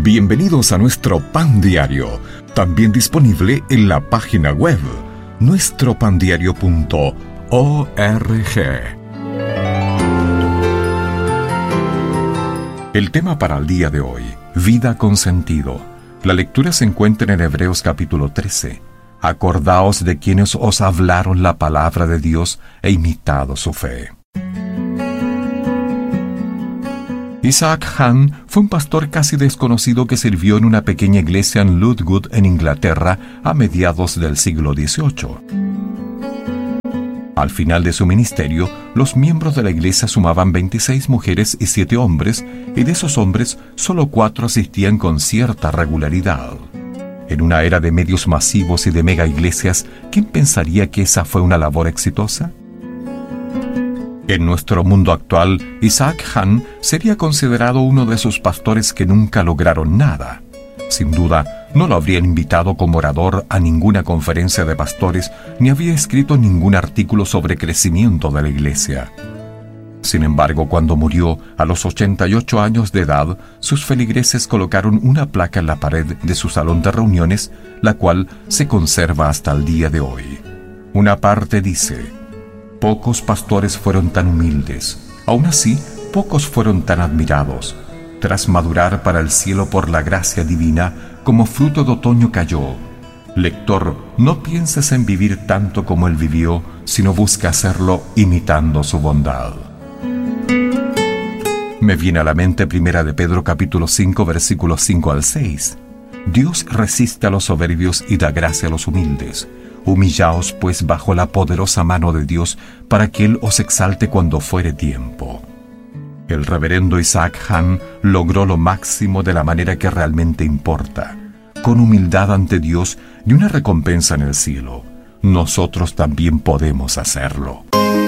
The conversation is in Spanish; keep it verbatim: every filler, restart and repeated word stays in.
Bienvenidos a nuestro Pan Diario, también disponible en la página web nuestro pan diario punto org. El tema para el día de hoy, vida con sentido. La lectura se encuentra en Hebreos capítulo trece. Acordaos de quienes os hablaron la palabra de Dios e imitado su fe. Isaac Hahn fue un pastor casi desconocido que sirvió en una pequeña iglesia en Ludwood, en Inglaterra, a mediados del siglo dieciocho. Al final de su ministerio, los miembros de la iglesia sumaban veintiséis mujeres y siete hombres, y de esos hombres, solo cuatro asistían con cierta regularidad. En una era de medios masivos y de mega iglesias, ¿quién pensaría que esa fue una labor exitosa? En nuestro mundo actual, Isaac Hahn sería considerado uno de esos pastores que nunca lograron nada. Sin duda, no lo habrían invitado como orador a ninguna conferencia de pastores, ni había escrito ningún artículo sobre crecimiento de la iglesia. Sin embargo, cuando murió, a los ochenta y ocho años de edad, sus feligreses colocaron una placa en la pared de su salón de reuniones, la cual se conserva hasta el día de hoy. Una parte dice: pocos pastores fueron tan humildes, aún así, pocos fueron tan admirados. Tras madurar para el cielo por la gracia divina, como fruto de otoño cayó. Lector, no pienses en vivir tanto como él vivió, sino busca hacerlo imitando su bondad. Me viene a la mente Primera de Pedro capítulo cinco, versículos cinco al seis. Dios resiste a los soberbios y da gracia a los humildes. Humillaos pues bajo la poderosa mano de Dios, para que Él os exalte cuando fuere tiempo. El reverendo Isaac Hahn logró lo máximo de la manera que realmente importa, con humildad ante Dios y una recompensa en el cielo. Nosotros también podemos hacerlo.